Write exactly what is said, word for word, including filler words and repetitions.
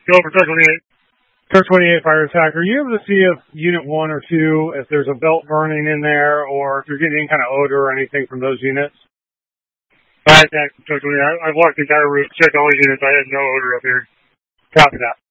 Go for Truck twenty-eight. Truck twenty-eight Fire Attack, are you able to see if Unit one or two, if there's a belt burning in there, or if you're getting any kind of odor or anything from those units? Fire Attack, Truck twenty-eight. I've walked the entire roof, checked all the units. I had no odor up here. Copy that.